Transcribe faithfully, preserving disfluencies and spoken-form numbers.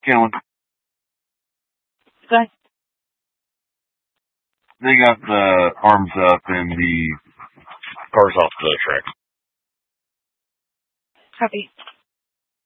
Killing. Okay. They got the arms up and the car's off the track. Copy.